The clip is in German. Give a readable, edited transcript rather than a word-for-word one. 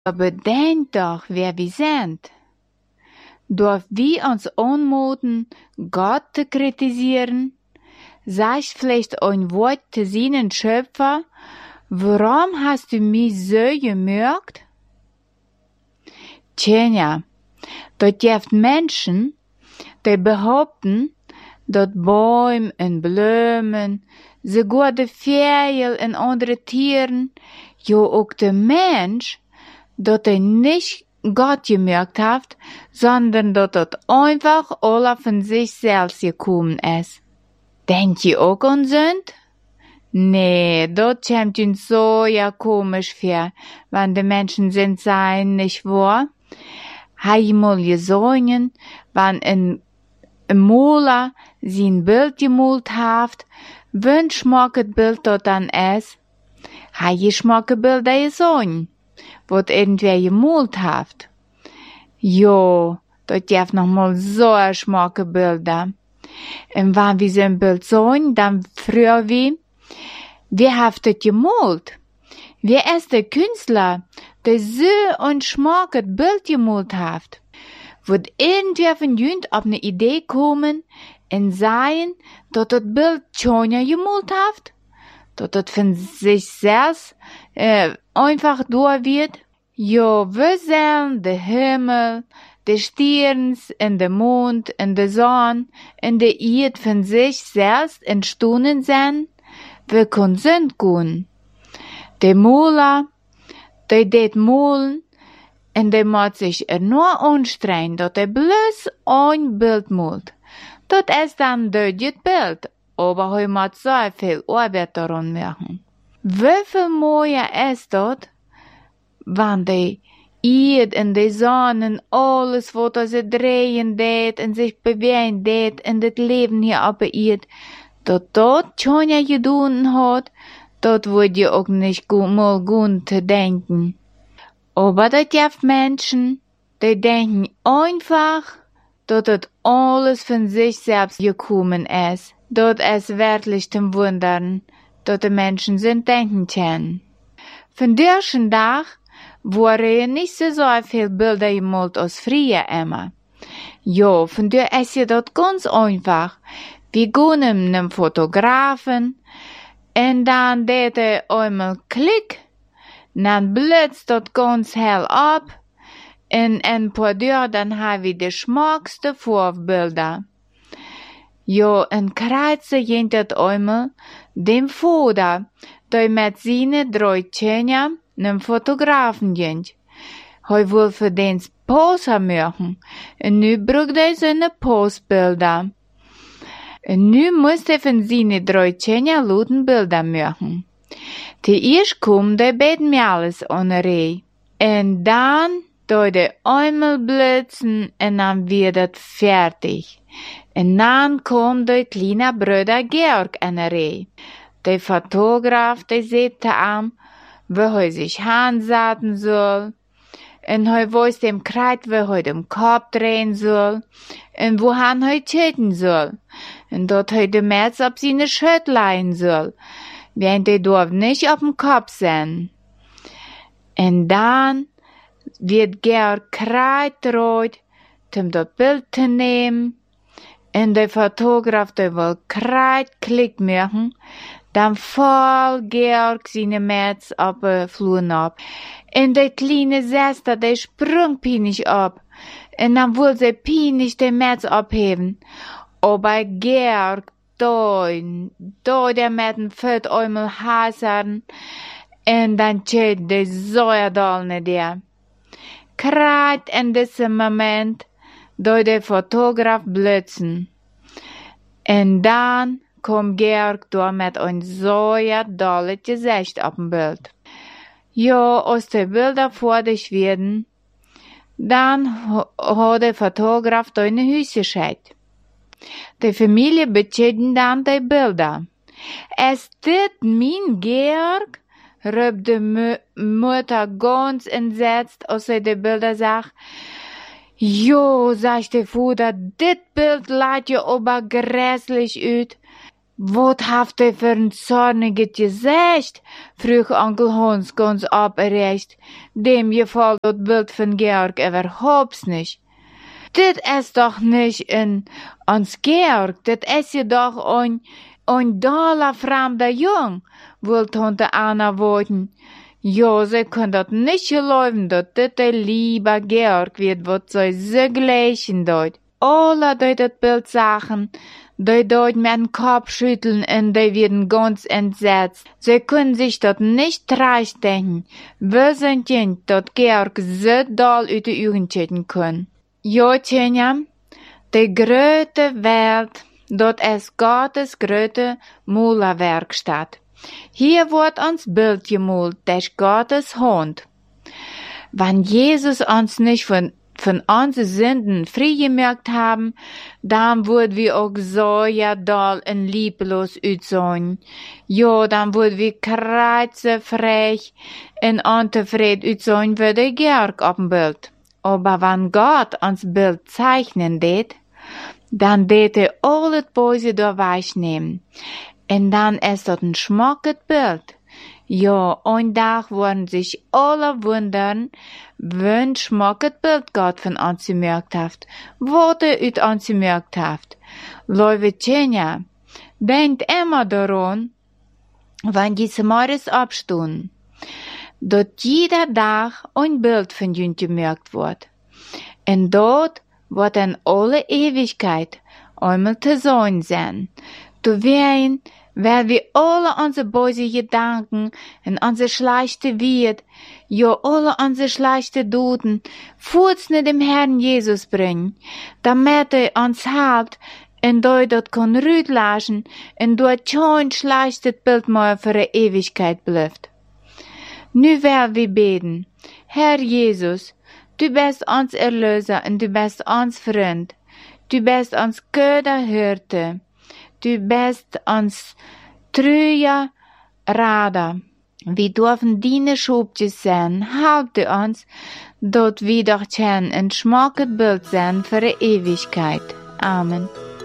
Aber denk doch, wer wir sind. Dorf wir uns anmuten, Gott zu kritisieren? Sagst vielleicht ein Wort zu seinen Schöpfer? Warum hast du mich so gemürgt? Tja, dort gibt Menschen, die behaupten, dat Bäume und Blumen, sogar die Vögel und andere Tieren, ja auch der Mensch, dat nicht Gott gemerkt hat, sondern dat einfach alle von sich selbst gekommen ist. Denkt ihr auch an Sünd? Nee, dat kommt uns so ja komisch vor, wenn die Menschen sind sein, nicht wahr? Hei mal gesungen, wenn ein Maler sein Bild gemalt hat, wen schmeckt Bild dort dann ist? Hei geschmacke Bilder gesungen, wat irgendwer gemalt hat. Jo, dort gibt noch mal so schmacke Bilder. Und wenn wir so ein Bild sehen, dann fragen wir, wer hat das gemalt? Wer ist der Künstler, der so ein schmackes Bild gemalt hat? Wird irgendwer von jünd auf eine Idee kommen und sagen, dass das Bild Tjonja gemalt hat? Dass das von sich selbst einfach durch wird? Jo, wir sehen den Himmel, die Sterne und den Mond und die Sonne und die Erde von sich selbst entstanden sind. Wir können Sünd gehen. Die Maler, die det malen, und die muss sich nur anstrengen, dass er bloß ein Bild malt. Das ist dann ein Bild, aber er muss so viel Arbeit daran machen. Wie viel mehr ist das, wenn die Erde und die Sonne und alles, was sie drehen det und sich bewegen det und das Leben hier auf der Erde, dass das schon ja getan hat, das würde ja auch nicht mal gut zu denken. Aber das gibt Menschen, die denken einfach, dass das alles von sich selbst gekommen ist. Das ist wirklich zum Wundern, dass die Menschen sind denken können. Von diesem Tag waren nicht so viel Bilder gemalt als früher immer. Ja, von dir ist ja das ganz einfach. Wir gehen einem Fotografen, und dann deed er einmal Klick, dann blitzt das ganz hell ab, und ein paar Jahre dann haben wir die schmackste Vorbilder. Ja, ein Kreuzer jent das einmal dem Vater, der mit seinen 3 Kindern einem Fotografen jent. Er will für den Pose machen, und nu braucht er seine Posebilder. Und nu muss er von seinen 3 Kindern lauten Bilder machen. Die erst kommen die beiden Mädels an der Reihe. Und dann durch die einmal blitzen und dann wird das fertig. Und dann kommt der kleine Bruder Georg an der Reihe. Der Fotograf, der sieht an, wo er sich hinsetzen soll. Und er weiß dem Kreuz, wo er den Kopf drehen soll. Und wo er töten soll. Und dort er den Metz auf seine Schütt leihen soll. Während er darf nicht auf dem Kopf sein. Und dann wird Georg kreitrot, um das Bild zu nehmen. Und der Fotograf, der will Klick machen. Dann fällt Georg seine Metz auf den Flur ab. Und der kleine Sester, der sprung pinisch ab. Und dann will sie pinisch den Metz abheben. Aber Georg, da der Metten fällt einmal hasern. Und dann steht der Säuerdal nicht der. Gerade in diesem Moment, da der Fotograf blitzen. Und dann kommt Georg da mit ein säuerdolles Gesicht auf dem Bild. Ja, als die Bilder fertig werden, dann hat der Fotograf da eine Hüse geschickt. Die Familie beschädigt dann die Bilder. Ist das mein Georg? Rief die Mutter ganz entsetzt, als sie die Bilder sah. Jo, sagt der Vater, das Bild lädt ja aber grässlich aus. Wat haft hij für ein zorniges Gesicht? Vroeg Onkel Hans ganz aberrecht. Dem gefällt dat Bild von Georg überhaupt nicht. Dit is doch nicht ans Georg, dit is je doch ein doller fremder Jung, will Tante Anna wollten. Ja, sie kann dat nicht geloven, dat dit der lieber Georg wird, wat sie so gleichen dort. Alle die dat Bild sachen, die dort mit dem Kopf schütteln und die werden ganz entsetzt. Sie können sich dort nicht reich denken. Wir sind nicht, dat Georg so doll uit de Augen schütten kann. Ja, Tjenja, die grote Welt, dat ist Gottes grote Mullerwerkstatt. Hier wird uns Bild gemalt durch Gottes Hand. Wenn Jesus uns nicht von unseren Sünden freigemacht haben, dann würden wir auch so ja doll und lieblos aussehen. Ja, dann würden wir kreuzefrech und unzufrieden aussehen wie der Georg auf dem Bild. Aber wenn Gott uns Bild zeichnen tät, dann tät alles Böse da wegnehmen. Und dann ist das ein schmackes Bild. Ja, ein Tag werden sich alle wundern, wenn schmackes Bild Gott von uns gemerkt hat, was ut uns gemerkt hat. Leute Tjenja, denkt immer daran, wenn die Morgens abstehen, dass jeder Tag ein Bild von uns gemerkt wird. Und dort wird in alle Ewigkeit einmal zu sein. Zu werden, weil wir alle unsere böse Gedanken und unsere schlechte Wert, ja alle unsere schlechte Duden, vorzugsweise dem Herrn Jesus bringen, damit uns hilft, und dort kann Rüd lassen, und dort kein schlechtes Bild mehr für die Ewigkeit bleibt. Nu werden wir beten. Herr Jesus, du bist uns Erlöser und du bist uns Freund. Du bist uns guter Hirte. Du bist uns treuer Rader. Wir dürfen deine Schubjes sein. Halte uns, dort wir doch ein schmackes Bild sein für die Ewigkeit. Amen.